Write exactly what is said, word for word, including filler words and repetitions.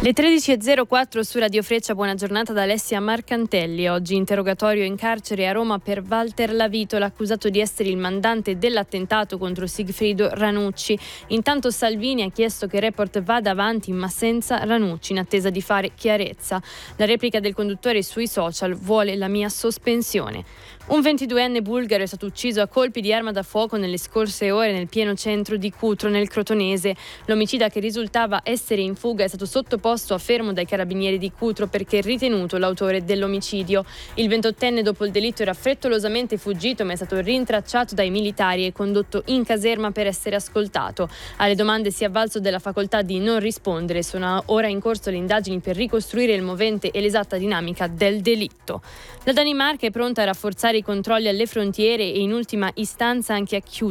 Le tredici e zero quattro su Radio Freccia, buona giornata da Alessia Marcantelli. Oggi interrogatorio in carcere a Roma per Walter Lavito, l'accusato di essere il mandante dell'attentato contro Sigfrido Ranucci. Intanto Salvini ha chiesto che il report vada avanti ma senza Ranucci, in attesa di fare chiarezza. La replica del conduttore sui social: vuole la mia sospensione. Un ventiduenne bulgaro è stato ucciso a colpi di arma da fuoco nelle scorse ore nel pieno centro di Cutro, nel Crotonese. L'omicida, che risultava essere in fuga, è stato sottoposto a fermo dai carabinieri di Cutro perché ritenuto l'autore dell'omicidio. Il ventottenne dopo il delitto era frettolosamente fuggito, ma è stato rintracciato dai militari e condotto in caserma per essere ascoltato. Alle domande si è avvalso della facoltà di non rispondere. Sono ora in corso le indagini per ricostruire il movente e l'esatta dinamica del delitto. La Danimarca è pronta a rafforzare i controlli alle frontiere e in ultima istanza anche a chiudere